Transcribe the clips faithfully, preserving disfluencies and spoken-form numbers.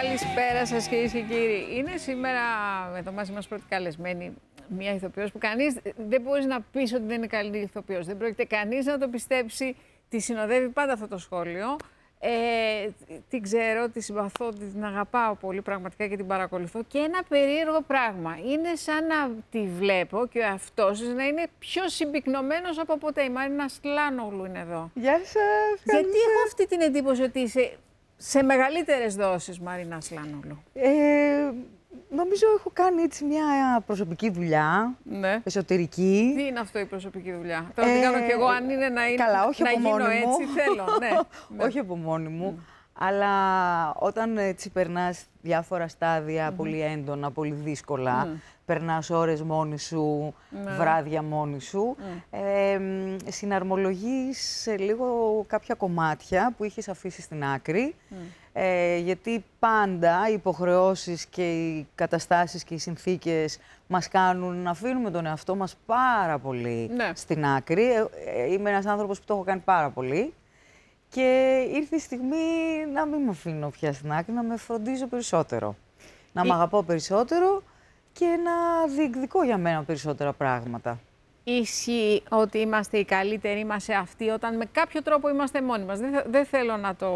Καλησπέρα σας, κυρίες και κύριοι. Είναι σήμερα εδώ μαζί μας πρώτη καλεσμένη μια ηθοποιός που κανείς δεν μπορεί να πεις ότι δεν είναι καλή ηθοποιός. Δεν πρόκειται κανείς να το πιστέψει. Τη συνοδεύει πάντα αυτό το σχόλιο. Ε, την ξέρω, τη συμπαθώ, την αγαπάω πολύ πραγματικά και την παρακολουθώ. Και ένα περίεργο πράγμα. Είναι σαν να τη βλέπω και ο εαυτός της να είναι πιο συμπυκνωμένος από ποτέ. Η Μαρίνα Ασλάνογλου είναι εδώ. Γεια σας. Γιατί έχω αυτή την εντύπωση ότι είσαι σε μεγαλύτερες δόσεις, Μαρίνα Ασλάνογλου. Ε, νομίζω έχω κάνει έτσι μια προσωπική δουλειά, ναι. εσωτερική. Τι είναι αυτό η προσωπική δουλειά? Τώρα ε, την κάνω κι εγώ, αν είναι να, είναι, καλά, όχι να από γίνω μόνη μου. Έτσι, θέλω. Ναι, ναι. Όχι από μόνη μου. Mm. Αλλά όταν έτσι περνάς διάφορα στάδια mm. πολύ έντονα, πολύ δύσκολα, mm. περνάς ώρες μόνη σου, ναι. βράδια μόνη σου, mm. ε, συναρμολογείς σε λίγο κάποια κομμάτια που είχες αφήσει στην άκρη, mm. ε, γιατί πάντα οι υποχρεώσεις και οι καταστάσεις και οι συνθήκες μας κάνουν να αφήνουμε τον εαυτό μας πάρα πολύ ναι. στην άκρη. Ε, ε, είμαι ένας άνθρωπος που το έχω κάνει πάρα πολύ. Και ήρθε η στιγμή να μην με αφήνω πια στην άκρη, να με φροντίζω περισσότερο. Να Ή... μ' αγαπώ περισσότερο και να διεκδικώ για μένα περισσότερα πράγματα. Ισχύει ότι είμαστε οι καλύτεροι μας σε αυτοί όταν με κάποιο τρόπο είμαστε μόνοι μας. Δεν, δεν θέλω να το,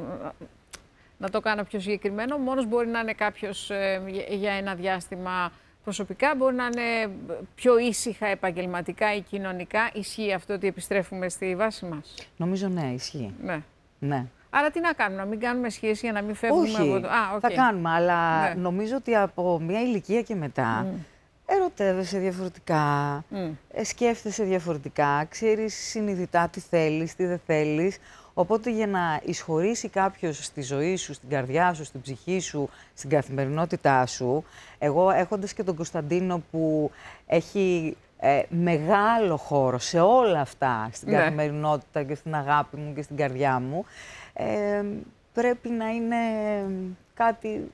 να το κάνω πιο συγκεκριμένο. Μόνος μπορεί να είναι κάποιος ε, για ένα διάστημα προσωπικά, μπορεί να είναι πιο ήσυχα επαγγελματικά ή κοινωνικά. Ισχύει αυτό ότι επιστρέφουμε στη βάση μας? Νομίζω ναι, ισχύει. Ναι. ναι. Άρα τι να κάνουμε, να μην κάνουμε σχέση για να μην φεύγουμε Όχι, από το... Α, okay. θα κάνουμε, αλλά ναι. νομίζω ότι από μια ηλικία και μετά mm. ερωτεύεσαι διαφορετικά, mm. σκέφτεσαι διαφορετικά, ξέρεις συνειδητά τι θέλεις, τι δεν θέλεις. Οπότε για να εισχωρήσει κάποιος στη ζωή σου, στην καρδιά σου, στην ψυχή σου, στην καθημερινότητά σου, εγώ έχοντας και τον Κωνσταντίνο που έχει ε, μεγάλο χώρο σε όλα αυτά, στην ναι. καθημερινότητα και στην αγάπη μου και στην καρδιά μου, ε, πρέπει να είναι κάτι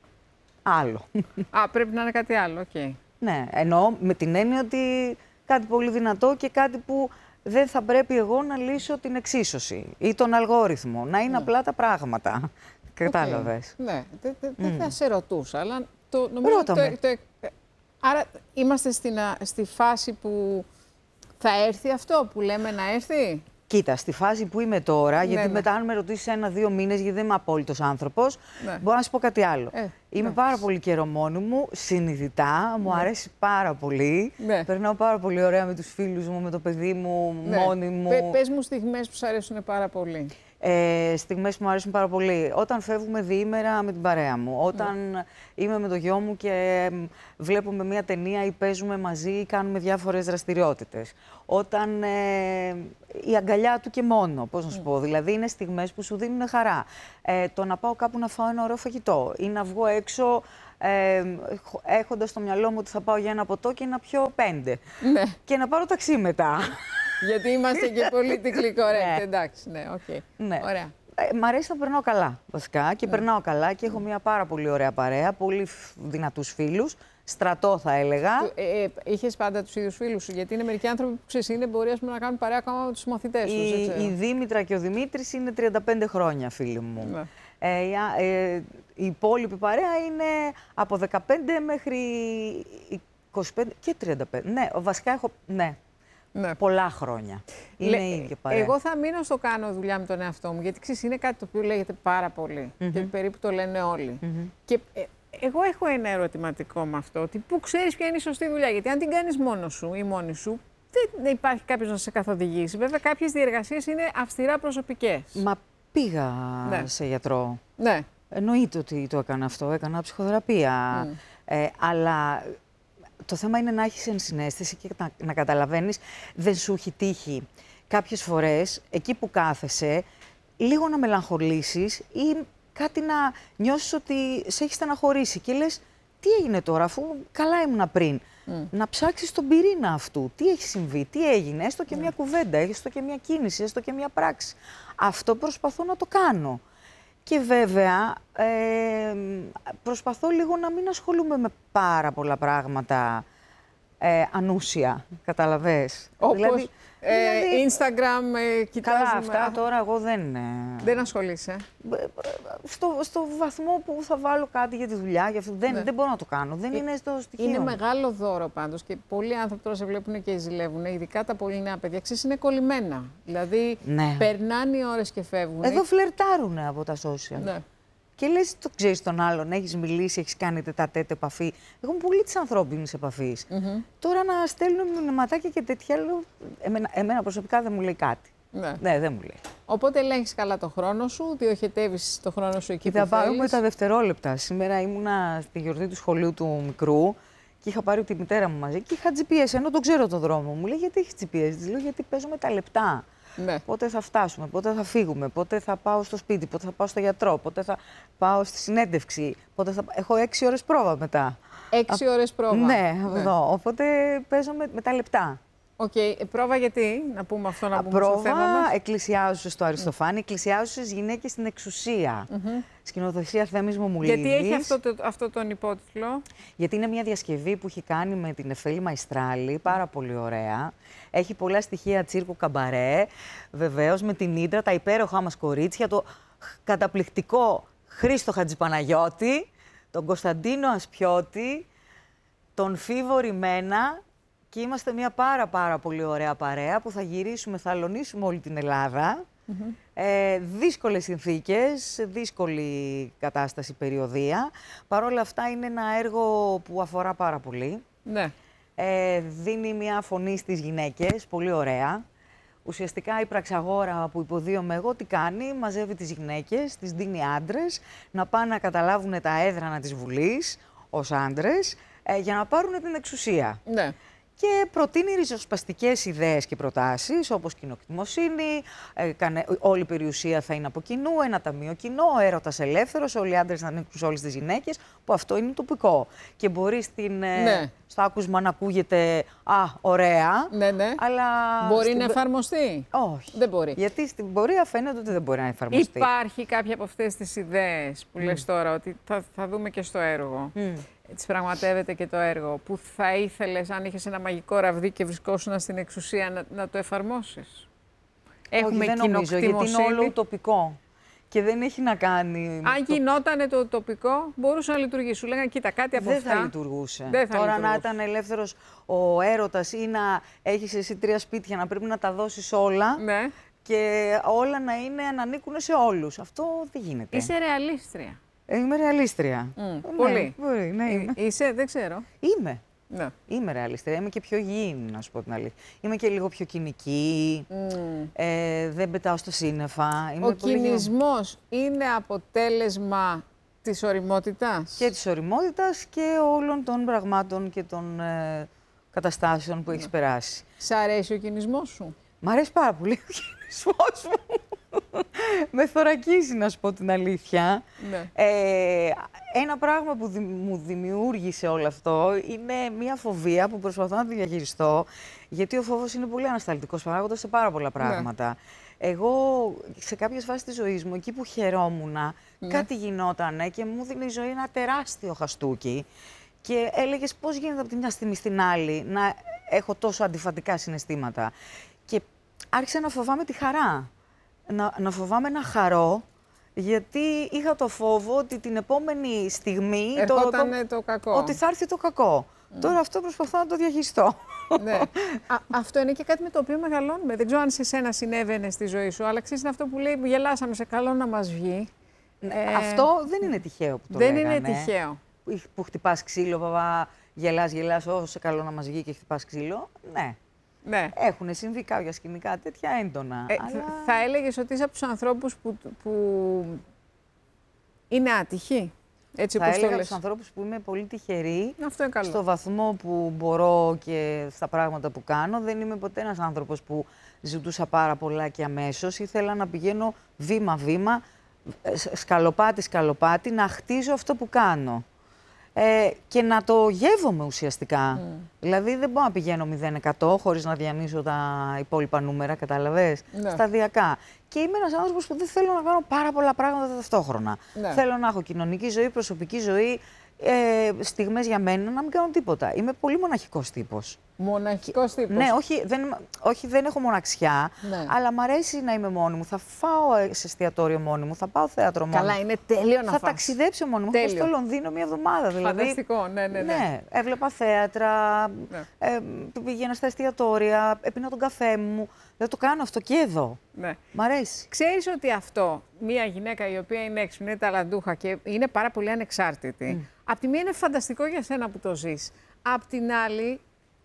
άλλο. Α, πρέπει να είναι κάτι άλλο, οκ. Okay. Ναι, εννοώ με την έννοια ότι κάτι πολύ δυνατό και κάτι που δεν θα πρέπει εγώ να λύσω την εξίσωση ή τον αλγόριθμο. Να είναι ναι. απλά τα πράγματα. Κατάλαβες. Okay. Ναι, δεν δε, δε mm. θα σε ρωτούσα, αλλά το νομίζω το, το, το, άρα είμαστε στην, στη φάση που θα έρθει αυτό που λέμε να έρθει. Κοίτα, στη φάση που είμαι τώρα, ναι, γιατί ναι. μετά αν με ρωτήσεις ένα-δύο μήνες, γιατί δεν είμαι απόλυτος άνθρωπος, ναι. μπορώ να σου πω κάτι άλλο. Ε, είμαι ναι. πάρα πολύ καιρό μόνη μου, συνειδητά, μου ναι. αρέσει πάρα πολύ. Ναι. Περνάω πάρα πολύ ωραία με τους φίλους μου, με το παιδί μου, ναι. μόνη μου. Πε, πες μου στιγμές που σου αρέσουν πάρα πολύ. Ε, στιγμές που μου αρέσουν πάρα πολύ. Όταν φεύγουμε διήμερα με την παρέα μου, όταν ναι. είμαι με το γιο μου και βλέπουμε μία ταινία ή παίζουμε μαζί ή κάνουμε διάφορες δραστηριότητες. Όταν ε, η αγκαλιά του και μόνο, πώς να σου πω. Δηλαδή είναι στιγμές που σου δίνουν χαρά. Ε, το να πάω κάπου να φάω ένα ωραίο φαγητό ή να βγω έξω ε, έχοντας στο μυαλό μου ότι θα πάω για ένα ποτό και να πιω πέντε. Ναι. Και να πάρω ταξί μετά. Γιατί είμαστε και politically correct, ναι. εντάξει, ναι, οκ. Okay. Ναι. Ωραία. Ε, μ' αρέσει να περνάω καλά, βασικά, και ναι. περνάω καλά και έχω μια πάρα πολύ ωραία παρέα, πολύ δυνατούς φίλους, στρατό θα έλεγα. Ε, ε, είχες πάντα τους ίδιους φίλους σου, γιατί είναι μερικοί άνθρωποι που ξέρεις, είναι μπορεί να κάνουν παρέα ακόμα με τους μαθητές τους. Η, η Δήμητρα και ο Δημήτρης είναι τριάντα πέντε χρόνια φίλοι μου. Ναι. Ε, ε, η υπόλοιπη παρέα είναι από δεκαπέντε μέχρι είκοσι πέντε και τριάντα πέντε. Ναι, βασικά έχω... Ναι. Ναι. Πολλά χρόνια. Είναι Λε, η ίδια παρέα. Εγώ θα μείνω στο κάνω δουλειά με τον εαυτό μου, γιατί ξέρεις, είναι κάτι το οποίο λέγεται πάρα πολύ mm-hmm. και περίπου το λένε όλοι. Mm-hmm. Και ε, εγώ έχω ένα ερωτηματικό με αυτό, ότι πού ξέρεις ποια είναι η σωστή δουλειά, γιατί αν την κάνεις μόνος σου ή μόνη σου, δεν υπάρχει κάποιος να σε καθοδηγήσει. Βέβαια, κάποιες διεργασίες είναι αυστηρά προσωπικές. Μα πήγα ναι. σε γιατρό. Ναι. Εννοείται ότι το έκανα αυτό, έκανα ψυχοθεραπεία. Mm. Ε, αλλά... Το θέμα είναι να έχεις ενσυναίσθηση και να, να καταλαβαίνεις, δεν σου έχει τύχει κάποιες φορές, εκεί που κάθεσαι, λίγο να μελαγχολήσεις ή κάτι να νιώσεις ότι σε έχει στεναχωρήσει και λες, τι έγινε τώρα, αφού καλά ήμουνα πριν. Mm. Να ψάξεις τον πυρήνα αυτού, τι έχει συμβεί, τι έγινε, έστω και mm. μια κουβέντα, έστω και μια κίνηση, έστω και μια πράξη. Αυτό προσπαθώ να το κάνω. Και βέβαια, ε, προσπαθώ λίγο να μην ασχολούμαι με πάρα πολλά πράγματα ε, ανούσια, καταλαβες. Όπως, δηλαδή, Ε, Δηλαδή, Instagram, ε, κοιτάζουμε. καλά, αυτά τώρα εγώ δεν... ε, Δεν ασχολείσαι. Στο, στο βαθμό που θα βάλω κάτι για τη δουλειά, για αυτό, δεν, Ναι. δεν μπορώ να το κάνω. Δεν Ε, είναι στο στοιχείο. Είναι μου. μεγάλο δώρο πάντως και πολλοί άνθρωποι τώρα σε βλέπουν και ζηλεύουν, ειδικά τα πολύ νέα παιδιά. Ξέρεις, είναι κολλημένα. Δηλαδή, Ναι. περνάνε οι ώρες και φεύγουν. Εδώ φλερτάρουν από τα social. Ναι. Και λες, το ξέρεις τον άλλον, έχεις μιλήσει, έχεις κάνει τετατέτ επαφή. Εγώ είμαι πολύ της ανθρώπινης επαφής. Mm-hmm. Τώρα να στέλνουν μηνυματάκια και τέτοια, λέω, εμένα, εμένα προσωπικά δεν μου λέει κάτι. Ναι. Ναι, δεν μου λέει. Οπότε ελέγχεις καλά το χρόνο σου, διοχετεύεις το χρόνο σου εκεί Κοίτα, που πάρουμε θέλεις. τα δευτερόλεπτα. Σήμερα ήμουνα στη γιορτή του σχολείου του μικρού και είχα πάρει τη μητέρα μου μαζί και είχα τζι πι ες, ενώ τον ξέρω το δρόμο. Μου λέει, γιατί έχει τζι πι ες? Της λέω, γιατί παίζω με τα λεπτά. Ναι. Πότε θα φτάσουμε, πότε θα φύγουμε, πότε θα πάω στο σπίτι, πότε θα πάω στο γιατρό, πότε θα πάω στη συνέντευξη. Πότε θα... Έχω έξι ώρες πρόβα μετά. Έξι ώρες πρόβα. Ναι, εδώ. Οπότε παίζω με, με τα λεπτά. Οκ, okay. πρόβα γιατί, να πούμε αυτό, να πούμε στο θέμα Πρόβα, μας. εκκλησιάζουσες στο Αριστοφάνη, εκκλησιάζουσες γυναίκες στην εξουσία. Mm-hmm. Σκηνοθεσία Θέμης Μομουλίδης. Γιατί έχει αυτό, το, αυτό τον υπότιτλο. Γιατί είναι μια διασκευή που έχει κάνει με την Εφέλη Μαϊστράλη, πάρα πολύ ωραία. Έχει πολλά στοιχεία τσίρκου καμπαρέ, βεβαίως με την Ίντρα, τα υπέροχά μας κορίτσια, το καταπληκτικό Χρήστο Χατζηπαναγιώτη, τον Κωνσταντίνο Ασπιώτη, τον Φίβο Ρημένα και είμαστε μια πάρα πάρα πολύ ωραία παρέα που θα γυρίσουμε, θα αλωνίσουμε όλη την Ελλάδα. Mm-hmm. Ε, δύσκολες συνθήκες, δύσκολη κατάσταση, περιοδία. Παρ' όλα αυτά είναι ένα έργο που αφορά πάρα πολύ. Ναι. Ε, δίνει μια φωνή στις γυναίκες, πολύ ωραία. Ουσιαστικά η πραξαγόρα που υποδίωμαι εγώ τι κάνει, μαζεύει τις γυναίκες, τις δίνει άντρες, να πάνε να καταλάβουν τα έδρανα της Βουλής ως άντρες, ε, για να πάρουν την εξουσία. Ναι. Και προτείνει ριζοσπαστικές ιδέες και προτάσεις, όπως κοινοκτημοσύνη, ε, κανε, όλη η περιουσία θα είναι από κοινού, ένα ταμείο κοινό, έρωτας ελεύθερος, όλοι οι άντρες θα ανήκουν σε όλες τις γυναίκες, που αυτό είναι τοπικό. Και μπορεί στην, ναι. ε, στο άκουσμα να ακούγεται «Α, ωραία», ναι, ναι. αλλά... Μπορεί στην... να εφαρμοστεί. Όχι. Δεν μπορεί. Γιατί στην πορεία φαίνεται ότι δεν μπορεί να εφαρμοστεί. Υπάρχει κάποια από αυτές τις ιδέες που mm. λες τώρα, ότι θα, θα δούμε και στο έργο. Mm. Τις πραγματεύεται και το έργο, που θα ήθελες, αν είχες ένα μαγικό ραβδί και βρισκόσουν στην εξουσία, να, να το εφαρμόσεις? Έχουμε Όχι, δεν νομίζω, γιατί είναι όλο ουτοπικό. Και δεν έχει να κάνει... Αν το... γινότανε το τοπικό, μπορούσε να λειτουργήσει. Σου λέγανε, κοίτα, κάτι από δεν αυτά... Θα λειτουργούσε. Δεν θα Τώρα λειτουργούσε. Να ήταν ελεύθερος ο έρωτας ή να έχεις εσύ τρία σπίτια, να πρέπει να τα δώσεις όλα, ναι. και όλα να, είναι, να ανήκουν σε όλους. Αυτό δεν γίνεται. Είσαι ρεαλίστρια. Είμαι ρεαλίστρια. Mm, ναι, πολύ. Μπορεί, ναι, είμαι. Είσαι, δεν ξέρω. Είμαι. Ναι. Είμαι ρεαλίστρια. Είμαι και πιο γήινη, να σου πω την αλήθεια. Είμαι και λίγο πιο κοινική. Mm. Ε, δεν πετάω στο σύννεφα. Είμαι Ο πολύ κινησμός είναι αποτέλεσμα της οριμότητας. Και της οριμότητας και όλων των πραγμάτων και των ε, καταστάσεων που έχεις περάσει. Σ' αρέσει ο κινησμός σου? Μ' αρέσει πάρα πολύ ο κινησμός μου. Με θωρακίζει, να σου πω την αλήθεια. Ναι. Ε, ένα πράγμα που δη, μου δημιούργησε όλο αυτό είναι μια φοβία που προσπαθώ να τη διαχειριστώ, γιατί ο φόβος είναι πολύ ανασταλτικός παράγοντας σε πάρα πολλά πράγματα. Ναι. Εγώ, σε κάποιες φάσεις της ζωής μου, εκεί που χαιρόμουν, ναι. κάτι γινότανε και μου δίνει η ζωή ένα τεράστιο χαστούκι και έλεγες πώς γίνεται από τη μια στιγμή στην άλλη να έχω τόσο αντιφατικά συναισθήματα. Και άρχισα να φοβάμαι τη χαρά. Να, να φοβάμαι να χαρώ, γιατί είχα το φόβο ότι την επόμενη στιγμή... Ερχότανε το, το, το κακό. Ότι θα έρθει το κακό. Mm. Τώρα αυτό προσπαθώ να το διαχειριστώ. Ναι. Α, αυτό είναι και κάτι με το οποίο μεγαλώνουμε. Δεν ξέρω αν σε σένα συνέβαινε στη ζωή σου, αλλά ξέρεις, είναι αυτό που λέει, γελάσαμε, σε καλό να μας βγει. Ε, αυτό δεν είναι τυχαίο που το δεν λέγανε. Δεν είναι τυχαίο. Που, που χτυπάς ξύλο, παπά, γελάς, γελάς, όσο σε καλό να μας βγει και χτυπάς ξύλο. Ναι. Ναι. Έχουν συμβεί κάποια σκηνικά τέτοια έντονα. Ε, αλλά... Θα έλεγες ότι είσαι από τους ανθρώπους που, που είναι άτυχοι. Έτσι, θα πώς έλεγα το τους ανθρώπους που είμαι πολύ τυχερή. Αυτό είναι καλό. Στο βαθμό που μπορώ και στα πράγματα που κάνω. Δεν είμαι ποτέ ένας άνθρωπος που ζητούσα πάρα πολλά και αμέσως. Ήθελα να πηγαίνω βήμα-βήμα, σκαλοπάτι-σκαλοπάτι, να χτίζω αυτό που κάνω. Ε, και να το γεύομαι ουσιαστικά. Mm. Δηλαδή δεν μπορώ να πηγαίνω μηδέν εκατό χωρίς να διανύσω τα υπόλοιπα νούμερα, κατάλαβες, ναι. Σταδιακά. Και είμαι ένας άνθρωπος που δεν θέλω να κάνω πάρα πολλά πράγματα ταυτόχρονα. Ναι. Θέλω να έχω κοινωνική ζωή, προσωπική ζωή, ε, στιγμές για μένα, να μην κάνω τίποτα. Είμαι πολύ μοναχικός τύπος. Μοναχικός τύπος. Ναι, όχι δεν, όχι, δεν έχω μοναξιά, Ναι. αλλά μ' αρέσει να είμαι μόνη μου. Θα φάω σε εστιατόριο μόνη μου, θα πάω θέατρο μόνη μου. Καλά, είναι τέλειο να Θα φας. ταξιδέψω μόνη μου. Τέλειο. Θα πάω στο Λονδίνο μία εβδομάδα. Δηλαδή. Φανταστικό, ναι, ναι, ναι. Ναι, έβλεπα θέατρα, Ναι. ε, πήγαινα στα εστιατόρια, έπινα τον καφέ μου. Δεν το κάνω αυτό και εδώ. Ναι. Μ' αρέσει. Ξέρεις ότι αυτό, μια γυναίκα η οποία είναι έξυπνη, είναι ταλαντούχα και είναι πάρα πολύ ανεξάρτητη, mm. απ' τη μία είναι φανταστικό για σένα που το ζεις. Απ' την άλλη,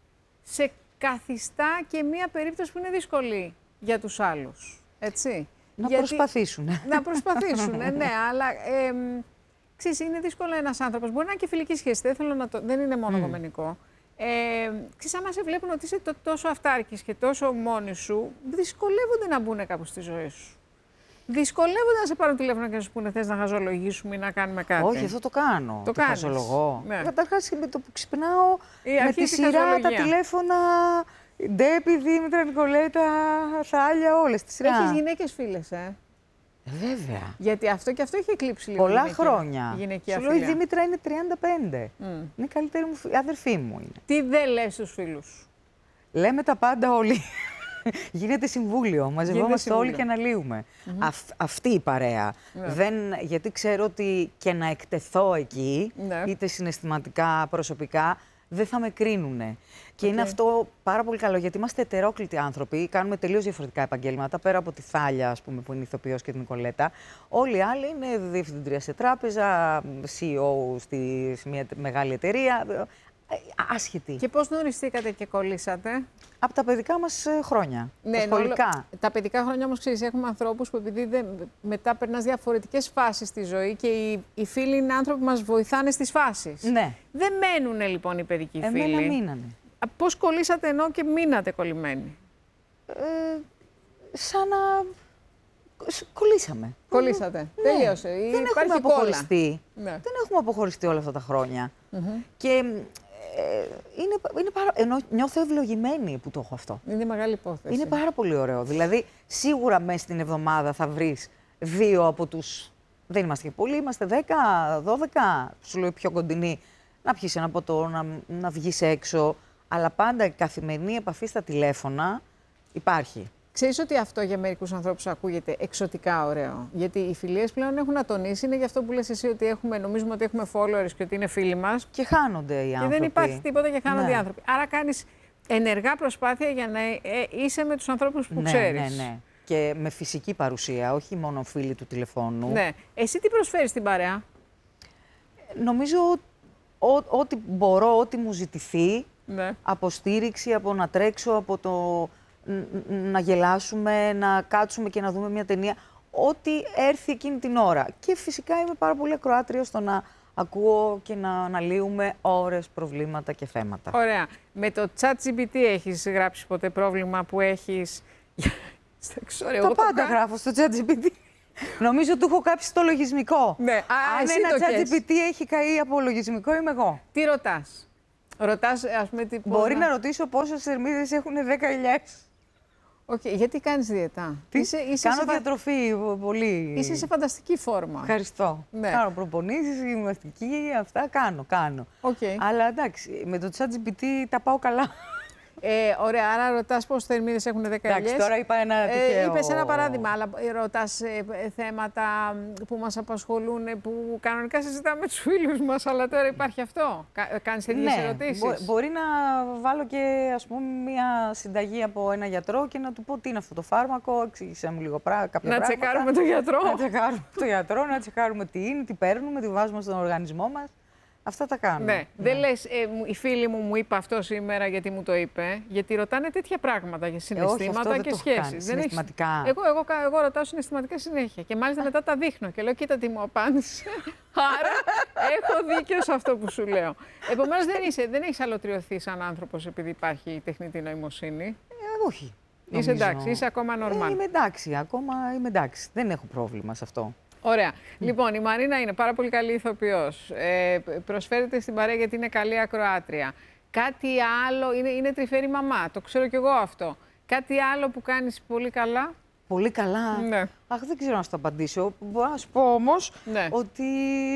σε καθιστά και μια περίπτωση που είναι δύσκολη για τους άλλους. Έτσι. Να Γιατί... προσπαθήσουν. Να προσπαθήσουν, ναι, αλλά ε, ξέρεις, είναι δύσκολο ένας άνθρωπος. Μπορεί να είναι και φιλική σχέση, δεν, θέλω να το... δεν είναι μόνο γομενικό. Ε, ξέρεις, άμα σε βλέπουν ότι είσαι τόσο αυτάρκης και τόσο μόνη σου, δυσκολεύονται να μπουν κάπου στη ζωή σου. Δυσκολεύονται να σε πάρουν τηλέφωνο και να σου πούνε θες να χαζολογήσουμε ή να κάνουμε κάτι. Όχι, αυτό το κάνω. Το, το χαζολογώ. Ναι. Καταρχάς, με το που ξυπνάω, Η με τη σειρά, χαζολογία. τα τηλέφωνα, Ντέπη, Δήμητρα, Νικολέτα, Θάλια, όλες τη σειρά. Έχεις γυναίκες φίλες, ε. Ε, βέβαια. Γιατί αυτό και αυτό έχει εκλείψει λίγο. Πολλά γυναικεία, χρόνια. Γυναικεία Σου λέω, η φιλία. Δήμητρα είναι τριάντα πέντε. Mm. Είναι η καλύτερη μου φι- αδερφή μου είναι. Τι δεν λες στους φίλους. Λέμε τα πάντα όλοι. Γίνεται συμβούλιο. Μαζευόμαστε συμβούλιο. όλοι και αναλύουμε. Mm-hmm. Αυ, αυτή η παρέα. Ναι. Δεν, γιατί ξέρω ότι και να εκτεθώ εκεί, Ναι. είτε συναισθηματικά, προσωπικά, δεν θα με κρίνουνε. Και είναι αυτό πάρα πολύ καλό, γιατί είμαστε ετερόκλητοι άνθρωποι, κάνουμε τελείως διαφορετικά επαγγέλματα, πέρα από τη Θάλια, ας πούμε, που είναι ηθοποιός, και την Νικολέτα. Όλοι οι άλλοι είναι διευθυντρία σε τράπεζα, σι ι ο στη, σε μια μεγάλη εταιρεία, ε, άσχετοι. Και πώς γνωριστήκατε και κολλήσατε. Από τα παιδικά μας ε, χρόνια, τα ενώ σχολικά. όλο- Τα παιδικά χρόνια όμως, ξέρεις, έχουμε ανθρώπους που επειδή δεν, μετά περνάς διαφορετικές φάσεις στη ζωή και οι, οι φίλοι είναι άνθρωποι που μας βοηθάνε στις φάσεις. Ναι. Δεν μένουν λοιπόν οι παιδικοί Εμένα φίλοι. μείνανε. Α, Πώς κολλήσατε ενώ και μείνατε κολλημένοι. Ε, σαν να... σ- Κολλήσαμε. Κολλήσατε. Ναι. Τελείωσε. Δεν Υπάρχει έχουμε κόλλα. αποχωριστεί. Ναι. Δεν έχουμε αποχωριστεί όλα αυτά τα χρόνια. Και ε, είναι, είναι πάρα, ενώ νιώθω ευλογημένη που το έχω αυτό. Είναι μεγάλη υπόθεση. Είναι πάρα πολύ ωραίο. Δηλαδή, σίγουρα μέσα στην εβδομάδα θα βρεις δύο από τους... Δεν είμαστε και πολλοί, είμαστε δέκα, δώδεκα, σου λέω πιο κοντινοί. Να πιεις ένα ποτό, να, να βγεις έξω. Αλλά πάντα η καθημερινή επαφή στα τηλέφωνα υπάρχει. Ξέρεις ότι αυτό για μερικούς ανθρώπους ακούγεται εξωτικά ωραίο. Γιατί οι φιλίες πλέον έχουν ατονίσει. Είναι γι' αυτό που λες εσύ ότι έχουμε, νομίζουμε ότι έχουμε followers και ότι είναι φίλοι μας. Και χάνονται οι άνθρωποι. Και δεν υπάρχει τίποτα και χάνονται Ναι. οι άνθρωποι. Άρα κάνεις ενεργά προσπάθεια για να ε, είσαι με τους ανθρώπους που ναι, ξέρεις. Ναι, ναι. Και με φυσική παρουσία, όχι μόνο φίλοι του τηλεφώνου. Ναι. Εσύ τι προσφέρεις στην παρέα. Νομίζω ό- ό,τι μπορώ, ό,τι μου ζητηθεί, Ναι. από στήριξη, από να τρέξω, από το ν- ν- να γελάσουμε, να κάτσουμε και να δούμε μια ταινία. Ό,τι έρθει εκείνη την ώρα. Και φυσικά είμαι πάρα πολύ ακροάτρια στο να ακούω και να αναλύουμε ώρες προβλήματα και θέματα. Ωραία. Με το ChatGPT έχεις γράψει ποτέ πρόβλημα που έχεις. Δεν ξέρω, εγώ Τα το πάντα κάνω. γράφω στο ChatGPT. Νομίζω του έχω κάψει το λογισμικό. Ναι. Α, Αν εσύ ένα το καίς. ChatGPT έχει καεί από λογισμικό, είμαι εγώ. Τι ρωτάς. Ρωτάς, ας πούμε, τι. πώς Μπορεί να ρωτήσω πόσες θερμίδες έχουν δέκα ελιές. Οκ, γιατί κάνεις διαιτά. Τι, Είσαι, είσαι, κάνω σε, φα- διατροφή πολύ. είσαι σε φανταστική φόρμα. Ευχαριστώ. Ναι. Κάνω προπονήσεις, γυμναστική, αυτά κάνω, κάνω. Οκ. Αλλά εντάξει, με το ChatGPT τα πάω καλά. Ε, ωραία, άρα ρωτάς πόσες θερμίδες έχουν δέκα Εντάξει, ελιές. τώρα είπα ένα τυχαίο. Ε, είπες ένα παράδειγμα, αλλά ε, ρωτάς ε, ε, θέματα που μας απασχολούν, ε, που κανονικά συζητάμε με τους φίλους μας, αλλά τώρα υπάρχει αυτό. Κα, ε, κάνεις τέτοιες Ναι, ερωτήσεις. μπο- μπορεί να βάλω και ας πούμε μια συνταγή από ένα γιατρό και να του πω τι είναι αυτό το φάρμακο, εξήγησέ μου λίγο πρά, κάποια Να πράγματα. τσεκάρουμε τον γιατρό. Να τσεκάρουμε τον γιατρό, να τσεκάρουμε τι είναι, τι παίρνουμε, τι βάζουμε στον οργανισμό μας. Αυτά τα κάνω. Ναι, δεν λες, ε, μου- η φίλη μου μου είπε αυτό σήμερα γιατί μου το είπε, γιατί ρωτάνε τέτοια πράγματα για συναισθήματα αυτό δεν και το έχω σχέσεις. κάνει. έχεις- Συναισθηματικά. Εγώ, εγώ, κα- εγώ ρωτάω συναισθηματικά συνέχεια και μάλιστα μετά τα δείχνω και λέω κοίτα τι μου απάντησε. Άρα έχω δίκιο σε αυτό που σου λέω. Επομένως δεν, είσαι, δεν έχεις αλωτριωθεί σαν άνθρωπος επειδή υπάρχει η τεχνητή νοημοσύνη. Ε, όχι. Είσαι νομίζω. εντάξει, είσαι ακόμα normal. Ε, είμαι εντάξει, ακόμα είμαι εντάξει. Δεν έχω πρόβλημα σε αυτό. Ωραία. Λοιπόν, η Μαρίνα είναι πάρα πολύ καλή ηθοποιός. Ε, προσφέρεται στην παρέα γιατί είναι καλή ακροάτρια. Κάτι άλλο, είναι, είναι τρυφερή μαμά, το ξέρω κι εγώ αυτό. Κάτι άλλο που κάνεις πολύ καλά. Πολύ καλά. Ναι. Αχ, δεν ξέρω να σου το απαντήσω. Μπορώ να σου πω όμως Ναι. ότι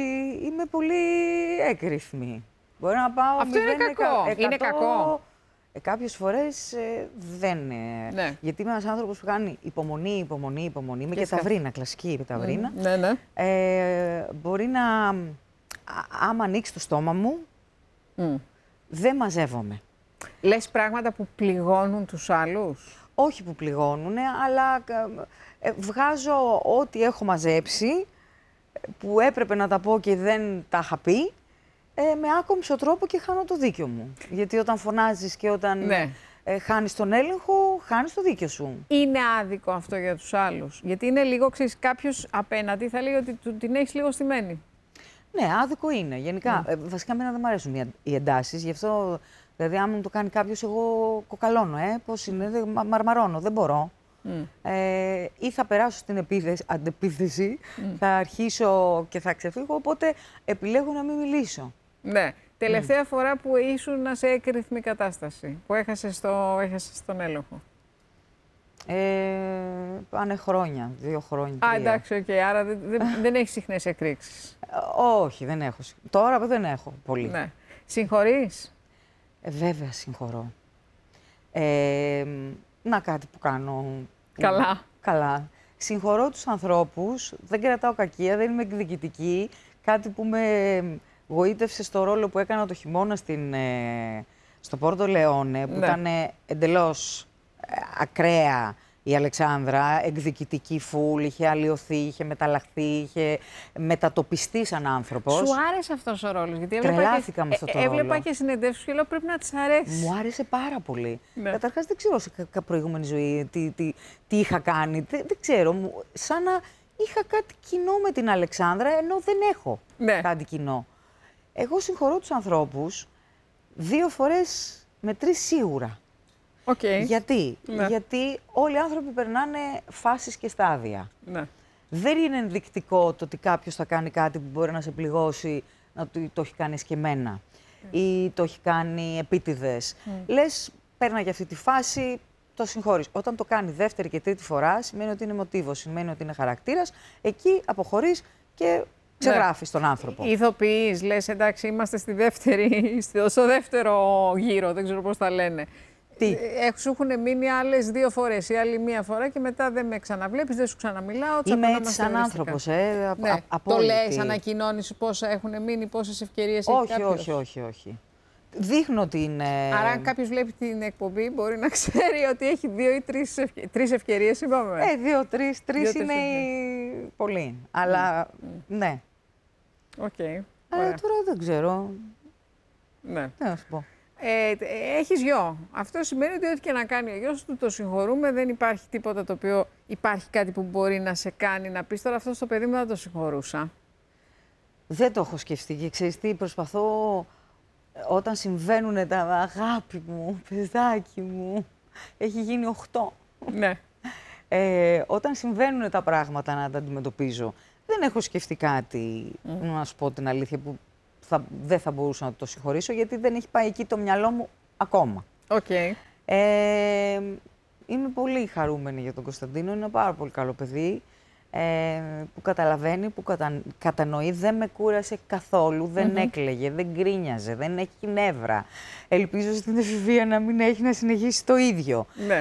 είμαι πολύ έκρηθμη. Μπορεί να πάω Αυτό είναι μηδέν κακό. εκα- Είναι εκατό κακό. Ε, κάποιες φορές ε, δεν. Ε, ναι. Γιατί είμαι ένας άνθρωπος που κάνει υπομονή, υπομονή, υπομονή. Είμαι και, και ταυρίνα, κλασική ταυρίνα. Mm, ναι, ναι. Ε, μπορεί να. Α, άμα ανοίξει το στόμα μου, mm. δεν μαζεύομαι. Λες πράγματα που πληγώνουν τους άλλους? Όχι που πληγώνουν, αλλά ε, βγάζω ό,τι έχω μαζέψει, που έπρεπε να τα πω και δεν τα είχα πει, ε, με άκομψο τρόπο και χάνω το δίκιο μου. Γιατί όταν φωνάζεις και όταν ναι. ε, χάνεις τον έλεγχο, χάνεις το δίκιο σου. Είναι άδικο αυτό για τους άλλους? Γιατί είναι λίγο, ξέρεις, κάποιος απέναντι θα λέει ότι του, την έχεις λίγο στημένη. Ναι, άδικο είναι. Γενικά, mm. ε, βασικά εμένα δεν μου αρέσουν οι, οι εντάσεις, γι' αυτό, δηλαδή, άμα μου το κάνει κάποιος, εγώ κοκαλώνω, ε, πώς είναι, δε, μα, μαρμαρώνω, δεν μπορώ. Mm. Ε, ή θα περάσω στην επίθεση, αντεπίθεση, mm. θα αρχίσω και θα ξεφύγω, οπότε επιλέγω να μην μιλήσω. Ναι. Τελευταία mm. φορά που ήσουν σε έκρηθμη κατάσταση, που έχασες, το, έχασες τον έλεγχο? Ε, πάνε χρόνια, δύο χρόνια, τρία. Α, εντάξει, οκ, okay, άρα δεν, δεν, δεν έχεις συχνές εκρήξεις. Όχι, δεν έχω. Τώρα δεν έχω πολύ. Ναι. Συγχωρείς? Ε, βέβαια συγχωρώ. Ε, να κάτι που κάνω. Καλά. Καλά. Συγχωρώ τους ανθρώπους, δεν κρατάω κακία, δεν είμαι εκδικητική. Κάτι που με γοήτευσε στο ρόλο που έκανα το χειμώνα στην, ε, στο Πόρτο Λεόνε, που ναι. ήταν ακραία ακραία η Αλεξάνδρα, εκδικητική φουλ, είχε αλλοιωθεί, είχε μεταλλαχθεί, είχε μετατοπιστεί σαν άνθρωπος. Σου άρεσε αυτός ο ρόλος? Γιατί τρελάθηκα με αυτό το ε, ρόλο. Έβλεπα και συνεντεύξεις και λέω πρέπει να της αρέσει. Μου άρεσε πάρα πολύ. Ναι. Καταρχάς δεν ξέρω σε κα- προηγούμενη ζωή τι, τι, τι είχα κάνει. Δεν, δεν ξέρω, μου, σαν να είχα κάτι κοινό με την Αλεξάνδρα, ενώ δεν έχω ναι. κάτι κοινό. Εγώ συγχωρώ τους ανθρώπους δύο φορές με τρεις σίγουρα. Okay. Γιατί? Ναι. Γιατί όλοι οι άνθρωποι περνάνε φάσεις και στάδια. Ναι. Δεν είναι ενδεικτικό το ότι κάποιος θα κάνει κάτι που μπορεί να σε πληγώσει, να το, το έχει κάνει εσκεμμένα mm. ή το έχει κάνει επίτηδες. Mm. Λες, παίρνα για αυτή τη φάση, το συγχωρείς. Όταν το κάνει δεύτερη και τρίτη φορά, σημαίνει ότι είναι μοτίβο, σημαίνει ότι είναι χαρακτήρας, εκεί αποχωρείς και ξεγράφεις ναι. τον άνθρωπο. Ηθοποιείς, λες, εντάξει, είμαστε στη δεύτερη, στο δεύτερο γύρο, δεν ξέρω πώς τα λένε. Τι? Σου έχουν μείνει άλλες δύο φορές ή άλλη μία φορά και μετά δεν με ξαναβλέπεις, δεν σου ξαναμιλάω. Είμαι έτσι σαν άνθρωπος, ε, ναι. α, το λες, ανακοινώνεις πόσα έχουν μείνει, πόσες ευκαιρίες έχει όχι, κάποιος? όχι, όχι, όχι. Δείχνω την... Άρα αν κάποιος βλέπει την εκπομπή μπορεί να ξέρει ότι έχει δύο ή τρεις, ευκαι... τρεις ευκαιρίες, είπαμε. Ε, δύο, τρεις, τρεις δύο, είναι οι... πολύ, αλλά mm. ναι. Οκ. Okay. Αλλά τώρα δεν ξέρω. Ναι. Τι να σου πω. Ε, έχεις γιο. Αυτό σημαίνει ότι ό,τι και να κάνει ο γιος του, το συγχωρούμε, δεν υπάρχει τίποτα το οποίο υπάρχει κάτι που μπορεί να σε κάνει να πεις τώρα αυτό στο παιδί μου δεν το συγχωρούσα. Δεν το έχω σκεφτεί και ξέρεις τι, προσπαθώ όταν συμβαίνουν τα αγάπη μου, παιδάκι μου, έχει γίνει οχτώ. Ναι. Ε, όταν συμβαίνουν τα πράγματα να τα αντιμετωπίζω, δεν έχω σκεφτεί κάτι, mm. να σου πω την αλήθεια, που θα, δεν θα μπορούσα να το συγχωρήσω, γιατί δεν έχει πάει εκεί το μυαλό μου ακόμα. Okay. Ε, είμαι πολύ χαρούμενη για τον Κωνσταντίνο, είναι ένα πάρα πολύ καλό παιδί, ε, που καταλαβαίνει, που κατα, κατανοεί, δεν με κούρασε καθόλου, δεν mm-hmm. έκλαιγε, δεν γκρίνιαζε, δεν έχει νεύρα. Ελπίζω στην εφηβεία να μην έχει να συνεχίσει το ίδιο. Ναι.